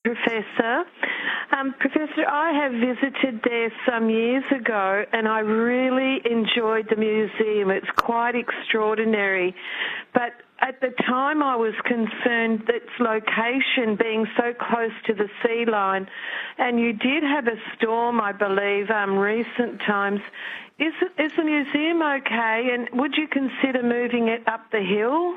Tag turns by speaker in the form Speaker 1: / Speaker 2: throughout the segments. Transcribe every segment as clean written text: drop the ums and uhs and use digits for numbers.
Speaker 1: Professor. Professor, I have visited there some years ago and I really enjoyed the museum. It's quite extraordinary. But at the time I was concerned that its location being so close to the sea line, and you did have a storm, I believe, recent times. Is the museum okay, and would you consider moving it up the hill?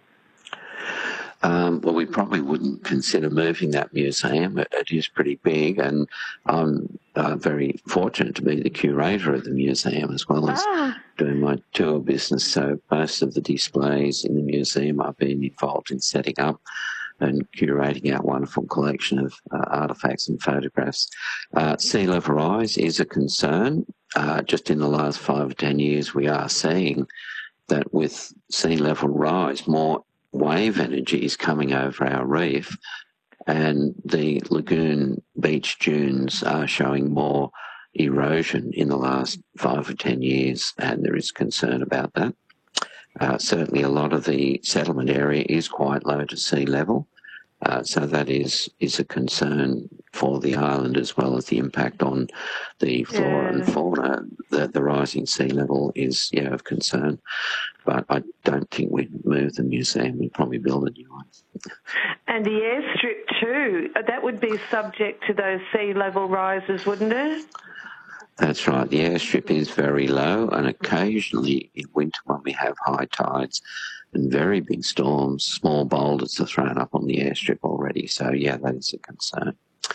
Speaker 2: Well, we probably wouldn't consider moving that museum. It is pretty big, and I'm very fortunate to be the curator of the museum as well as doing my tour business. So most of the displays in the museum I've been involved in setting up and curating our wonderful collection of artefacts and photographs. Sea level rise is a concern. Just in the last 5 or 10 years, we are seeing that with sea level rise, more wave energy is coming over our reef, and the lagoon beach dunes are showing more erosion in the last 5 or 10 years, and there is concern about that. Certainly a lot of the settlement area is quite low to sea level, so that is a concern for the island, as well as the impact on the flora and fauna. The rising sea level is of concern. But I don't think we'd move the museum. We'd probably build a new one.
Speaker 1: And the airstrip too, that would be subject to those sea level rises, wouldn't it?
Speaker 2: That's right. The airstrip is very low, and occasionally in winter when we have high tides and very big storms, small boulders are thrown up on the airstrip already. So, yeah, that is a concern.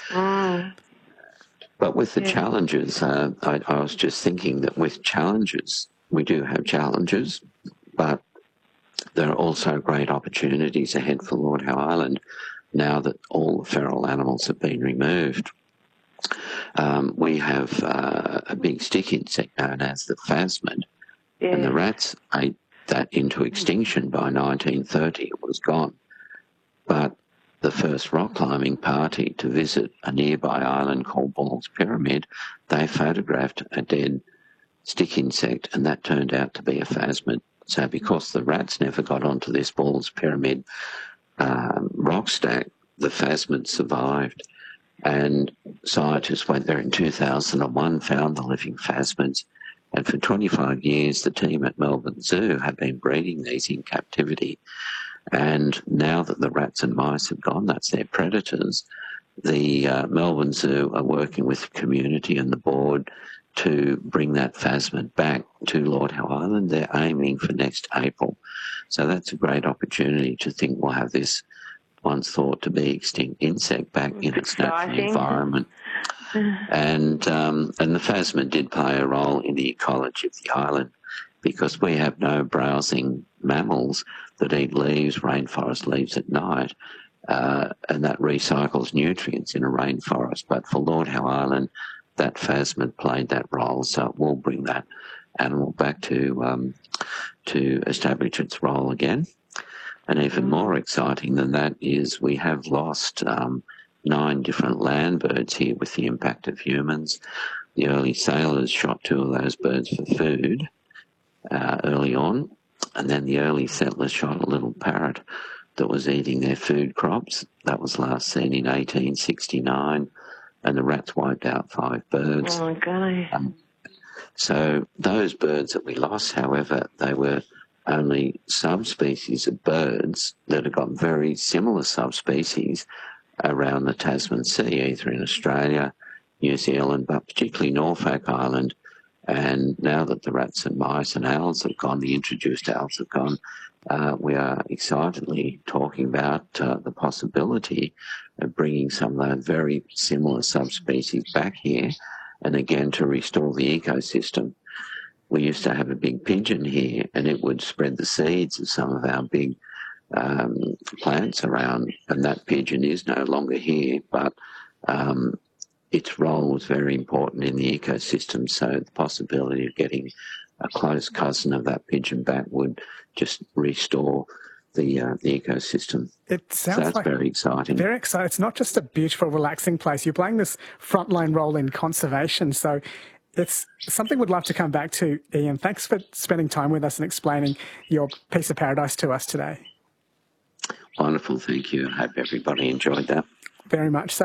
Speaker 2: But with the challenges, I was just thinking that with challenges, we do have challenges, but there are also great opportunities ahead for Lord Howe Island now that all the feral animals have been removed. We have a big stick insect known as the phasmid, and the rats ate that into extinction by 1930. It was gone. But the first rock climbing party to visit a nearby island called Ball's Pyramid, they photographed a dead stick insect, and that turned out to be a phasmid. So because the rats never got onto this Ball's Pyramid rock stack, the phasmid survived. And scientists went there in 2001, found the living phasmids, and for 25 years the team at Melbourne Zoo have been breeding these in captivity. And now that the rats and mice have gone, that's their predators, the Melbourne Zoo are working with the community and the board to bring that phasmid back to Lord Howe Island. They're aiming for next April. So that's a great opportunity to think we'll have this once thought to be extinct insect back in its natural environment. And the phasmid did play a role in the ecology of the island, because we have no browsing mammals that eat leaves, rainforest leaves at night, and that recycles nutrients in a rainforest. But for Lord Howe Island, that phasmid played that role, so it will bring that animal back to establish its role again. And even more exciting than that is we have lost 9 different land birds here with the impact of humans. The early sailors shot 2 of those birds for food early on, and then the early settlers shot a little parrot that was eating their food crops. That was last seen in 1869, and the rats wiped out 5 birds.
Speaker 1: Oh, my God.
Speaker 2: So those birds that we lost, however, they were only subspecies of birds that have got very similar subspecies around the Tasman Sea, either in Australia, New Zealand, but particularly Norfolk Island. And now that the rats and mice and owls have gone, the introduced owls have gone, we are excitedly talking about the possibility of bringing some of those very similar subspecies back here, and again to restore the ecosystem. We used to have a big pigeon here, and it would spread the seeds of some of our big plants around, and that pigeon is no longer here, but its role was very important in the ecosystem, so the possibility of getting a close cousin of that pigeon back would just restore the ecosystem.
Speaker 3: It sounds
Speaker 2: that's very exciting.
Speaker 3: Very exciting. It's not just a beautiful, relaxing place. You're playing this frontline role in conservation, so it's something we'd love to come back to, Ian. Thanks for spending time with us and explaining your piece of paradise to us today.
Speaker 2: Wonderful, thank you. I hope everybody enjoyed that.
Speaker 3: Very much so.